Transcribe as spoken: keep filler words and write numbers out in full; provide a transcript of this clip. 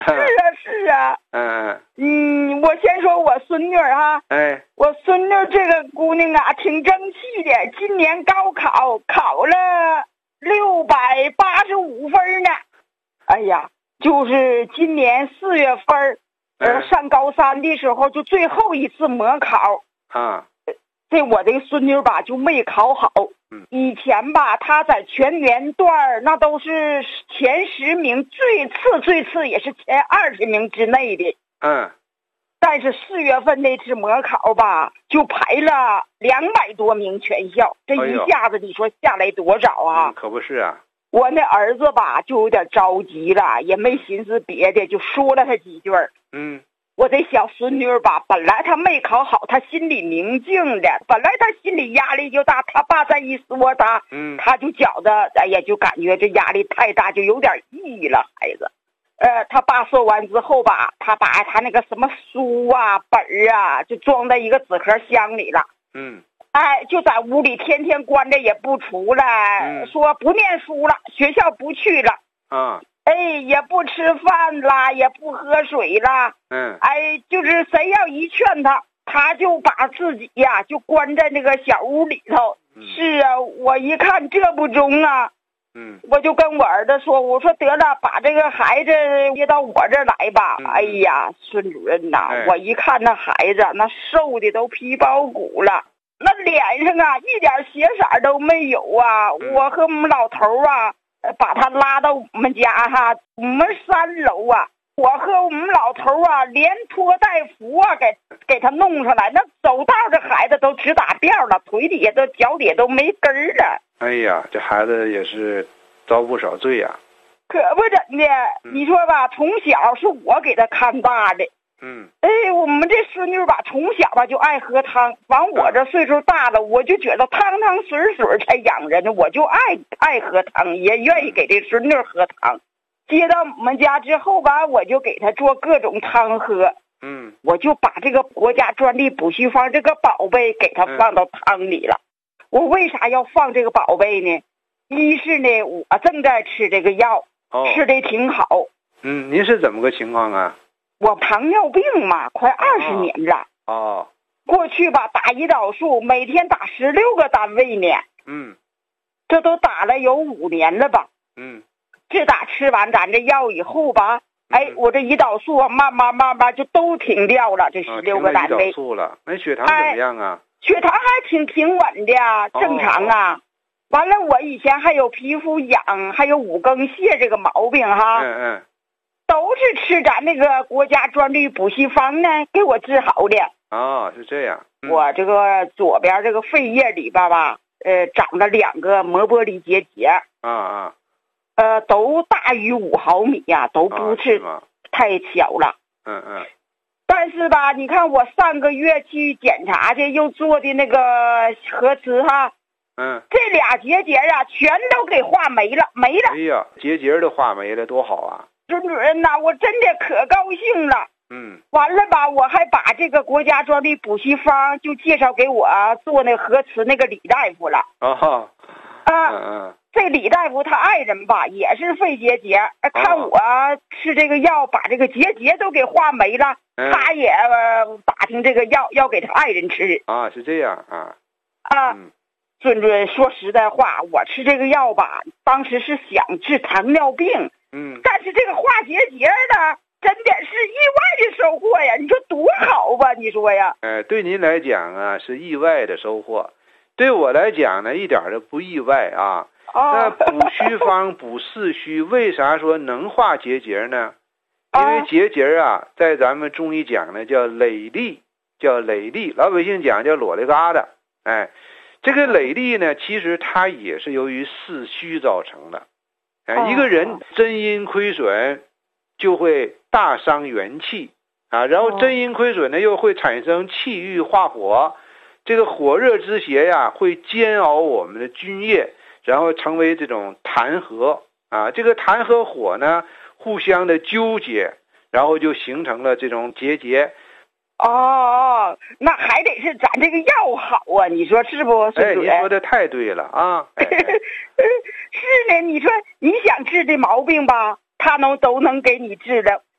是啊是啊。 嗯嗯，我先说我孙女儿啊， 哎， 我孙女这个姑娘啊，挺争气的，今年高考考了六百八十五分呢。哎呀，就是今年四月份，呃，上高三的时候就最后一次模考啊， 这我这个孙女吧就没考好。 嗯， 以前吧她在全年段那都是前十名，最次最次也是前二十名之内的。 嗯， 但是四月份那次模考吧，就排了两百多名全校，这一下子你说下来多少啊？ 嗯、可不是啊。 我那儿子吧就有点着急了，也没寻思别的，就说了他几句。 嗯， 我这小孙女吧，本来她没考好，她心里明镜的，本来她心里压力就大，她爸再一说她， 嗯， 她就觉得，哎呀，就感觉这压力太大，就有点抑了，孩子。呃，他爸说完之后吧，他把他那个什么书啊、本儿啊，就装在一个纸盒箱里了。 嗯， 哎，就在屋里天天关着也不出来， 嗯、 说不念书了，学校不去了。 啊， 哎，也不吃饭啦，也不喝水啦。 嗯， 哎，就是谁要一劝他，他就把自己呀就关在那个小屋里头。 嗯、 是啊，我一看这不中啊。 嗯， 我就跟我儿子说，我说得了，把这个孩子接到我这儿来吧。 嗯、 哎呀，孙主任呐、 哎， 我一看那孩子那瘦的都皮包骨了，那脸上啊一点血色都没有啊。 嗯、 我和我们老头啊把他拉到我们家哈，我们三楼啊，我和我们老头啊连拖带扶啊给给他弄上来，那走道这孩子都直打吊了，腿底下都脚底下都没根儿了。 哎呀，这孩子也是遭不少罪呀、啊。 可不怎的，你说吧，从小是我给他看大的。 嗯。 哎，我们这孙女吧，从小吧就爱喝汤。完，我这岁数大了，我就觉得汤汤水水才养人呢，我就爱爱喝汤，也愿意给这孙女喝汤。接到我们家之后吧，我就给他做各种汤喝。 嗯。 我就把这个国家专利补习方这个宝贝给他放到汤里了。嗯，我为啥要放这个宝贝呢？一是呢，我正在吃这个药， 哦、 吃的挺好。 嗯，您是怎么个情况啊？ 我糖尿病嘛，快二十年了。 哦。 过去吧，打胰岛素，每天打十六个单位呢。 嗯。 这都打了有五年了吧？ 嗯。 自打吃完咱这药以后吧，嗯、哎，我这胰岛素啊，慢慢慢慢就都停掉了，这十六个单位。 哦、胰岛素了，那血糖怎么样啊？ 哎，血糖还挺挺稳的啊，正常啊。哦、完了，我以前还有皮肤痒，还有五更泻这个毛病哈。 嗯嗯。 都是吃咱那个国家专利补习方呢给我治好的。 哦，是这样。 嗯、我这个左边这个肺叶里边吧，呃，长了两个膜玻璃结节。 啊啊。 呃，都大于五毫米呀、啊，都不是太小了。 嗯嗯。 但是吧，你看我上个月去检查去，又做的那个核磁哈。 嗯。 这俩结节啊，全都给化没了，没了。 哎呀，结节都化没了，多好啊！ 孙主任呐，我真的可高兴了。 嗯。 完了吧，我还把这个国家专利补习方就介绍给我做那核磁那个李大夫了。 哦。 啊。 嗯嗯。 这李大夫他爱人吧，也是肺结节，看我吃这个药把这个结节都给化没了， 嗯、 他也、呃、打听这个药要给他爱人吃。 啊，是这样啊。 啊， 嗯、 孙主任说实在话，我吃这个药吧，当时是想治糖尿病， 嗯， 但是这个化结节呢，真的是意外的收获呀！你说多好吧？你说呀？ 呃，对您来讲啊，是意外的收获，对我来讲呢，一点都不意外啊。那补虚方补四虚，为啥说能化结节呢？因为结节啊，在咱们中医讲呢叫累粒，叫累粒，老百姓讲叫裸里疙瘩。哎，这个累粒呢，其实它也是由于四虚造成的。哎，一个人真阴亏损，就会大伤元气啊，然后真阴亏损呢，又会产生气郁化火，这个火热之邪呀，会煎熬我们的津液。然后成为这种痰和啊，这个痰和火呢互相的纠结，然后就形成了这种结节。 哦，那还得是咱这个药好啊，你说是不？ 哎，你说的太对了啊！哎哎是呢，你说你想治这毛病吧，他能都能给你治的。